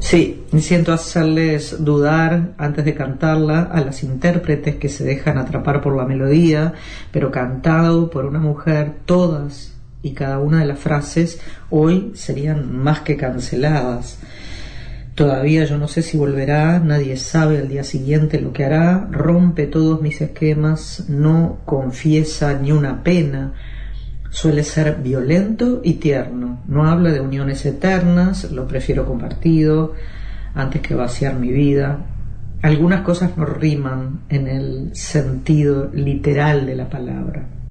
Sí, siento hacerles dudar antes de cantarla a las intérpretes que se dejan atrapar por la melodía, pero cantado por una mujer, todas y cada una de las frases hoy serían más que canceladas. Todavía yo no sé si volverá, nadie sabe al día siguiente lo que hará, rompe todos mis esquemas, no confiesa ni una pena. Suele ser violento y tierno, no habla de uniones eternas, lo prefiero compartido antes que vaciar mi vida. Algunas cosas no riman en el sentido literal de la palabra.